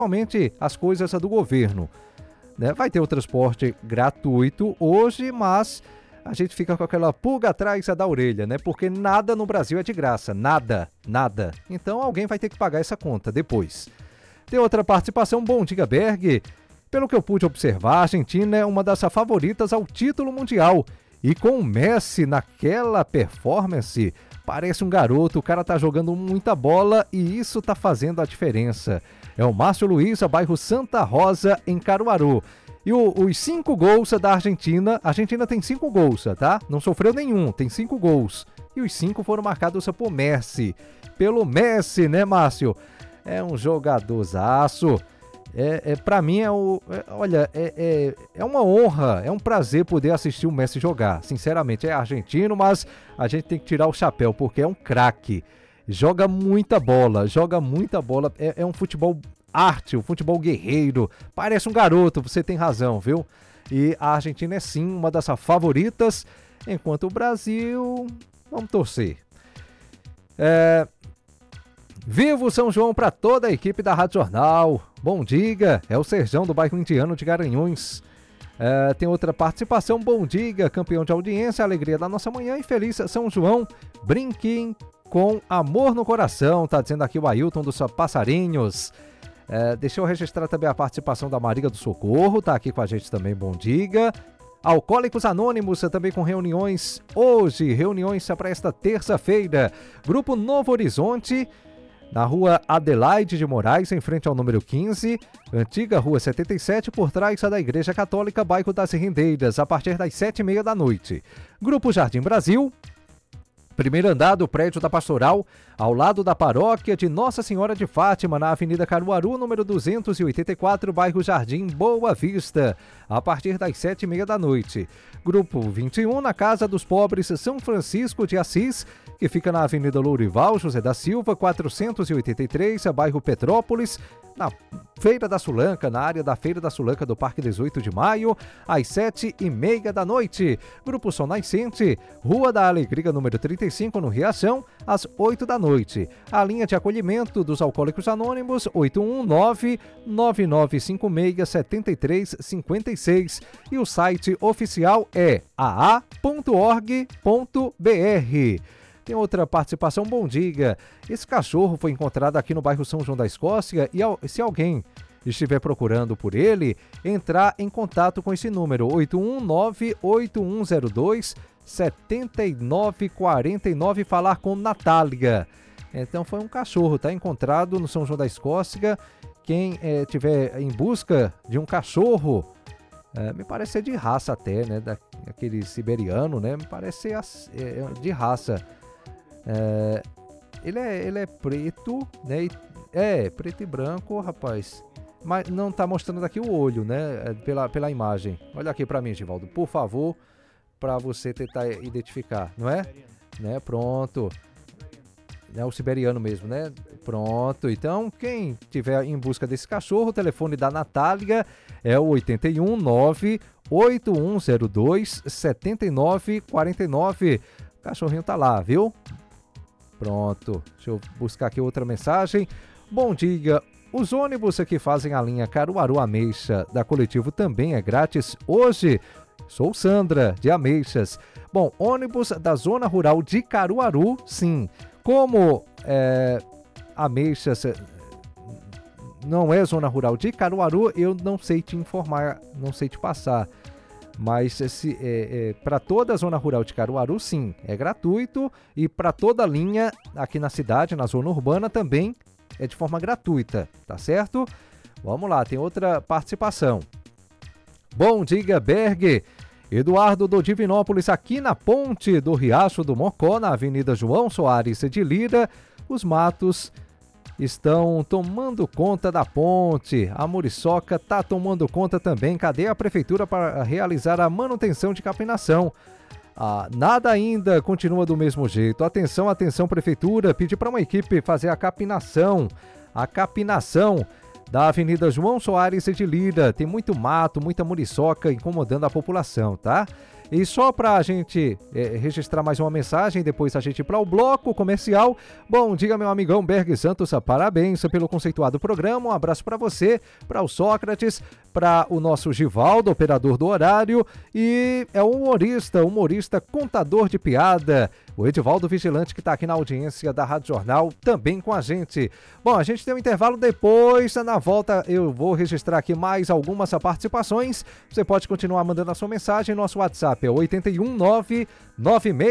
principalmente as coisas do governo, né? Vai ter o transporte gratuito hoje, mas a gente fica com aquela pulga atrás da orelha, né? Porque nada no Brasil é de graça, nada. Então alguém vai ter que pagar essa conta depois. Tem outra participação, bom dia Berg. Pelo que eu pude observar, a Argentina é uma das favoritas ao título mundial. E com o Messi naquela performance, parece um garoto, o cara tá jogando muita bola e isso tá fazendo a diferença. É o Márcio Luiz, bairro Santa Rosa, em Caruaru. E os 5 gols da Argentina, a Argentina tem 5 gols, tá? Não sofreu nenhum, tem 5 gols. E os 5 foram marcados por Messi. Pelo Messi, né, Márcio? É um jogadorzaço. Pra mim é uma honra, é um prazer poder assistir o Messi jogar. Sinceramente, é argentino, mas a gente tem que tirar o chapéu, porque é um craque. Joga muita bola. É um futebol arte, um futebol guerreiro. Parece um garoto, você tem razão, viu? E a Argentina é sim uma das favoritas, enquanto o Brasil, vamos torcer. Vivo São João para toda a equipe da Rádio Jornal. Bom dia, é o Serjão do bairro Indiano de Garanhuns. Tem outra participação, bom dia, campeão de audiência, alegria da nossa manhã e feliz São João. Brinquem com amor no coração, tá dizendo aqui o Ailton dos Passarinhos. Deixa eu registrar também a participação da Maria do Socorro, tá aqui com a gente também, bom dia. Alcoólicos Anônimos, também com reuniões hoje, reuniões para esta terça-feira. Grupo Novo Horizonte, na rua Adelaide de Moraes, em frente ao número 15, antiga rua 77, por trás da Igreja Católica, bairro das Rendeiras, a partir das 7h30 da noite. Grupo Jardim Brasil, primeiro andar do prédio da Pastoral, ao lado da paróquia de Nossa Senhora de Fátima, na Avenida Caruaru, número 284, bairro Jardim Boa Vista, a partir das 7h30 da noite. Grupo 21, na Casa dos Pobres São Francisco de Assis, que fica na Avenida Lourival José da Silva, 483, bairro Petrópolis, na Feira da Sulanca, na área da Feira da Sulanca do Parque 18 de Maio, às 7h30 da noite. Grupo Sol Nascente, Rua da Alegria, número 35, no Riachão, às 8 da noite. A linha de acolhimento dos Alcoólicos Anônimos, 819-9956-7356. E o site oficial é aa.org.br. Tem outra participação, bom dia. Esse cachorro foi encontrado aqui no bairro São João da Escócia e se alguém estiver procurando por ele, entrar em contato com esse número, 819-8102-7949, falar com Natália. Então foi um cachorro, tá encontrado no São João da Escócia. Quem tiver em busca de um cachorro, me parece ser de raça até, né? Daquele siberiano, né? Me parece ser de raça. Ele é preto, né? Preto e branco, rapaz. Mas não tá mostrando aqui o olho, né? Pela imagem. Olha aqui pra mim, Givaldo, por favor, pra você tentar identificar, não é? Né? Pronto. É o siberiano mesmo, né? Pronto. Então, quem tiver em busca desse cachorro, o telefone da Natália é o 819-8102-7949. O cachorrinho tá lá, viu? Pronto. Deixa eu buscar aqui outra mensagem. Bom dia. Os ônibus que fazem a linha Caruaru Ameixa da Coletivo também é grátis hoje. Sou Sandra, de Ameixas. Bom, ônibus da Zona Rural de Caruaru, sim. Como Ameixas não é Zona Rural de Caruaru, eu não sei te informar, não sei te passar. Mas para toda a Zona Rural de Caruaru, sim, é gratuito. E para toda a linha aqui na cidade, na Zona Urbana, também é de forma gratuita, tá certo? Vamos lá, tem outra participação. Bom dia, Berg. Eduardo do Divinópolis, aqui na ponte do Riacho do Mocó, na Avenida João Soares de Lira, os matos estão tomando conta da ponte. A muriçoca está tomando conta também. Cadê a prefeitura para realizar a manutenção de capinação? Nada ainda, continua do mesmo jeito. Atenção, atenção, prefeitura, pedir para uma equipe fazer a capinação da Avenida João Soares de Lira. Tem muito mato, muita muriçoca incomodando a população, tá? E só para a gente registrar mais uma mensagem, depois a gente ir para o bloco comercial. Bom dia, meu amigão Berg Santos, parabéns pelo conceituado programa, um abraço para você, para o Sócrates, para o nosso Givaldo, operador do horário, e é um humorista, contador de piada, o Edivaldo Vigilante, que está aqui na audiência da Rádio Jornal, também com a gente. Bom, a gente tem um intervalo, depois, na volta, eu vou registrar aqui mais algumas participações. Você pode continuar mandando a sua mensagem, nosso WhatsApp é 81996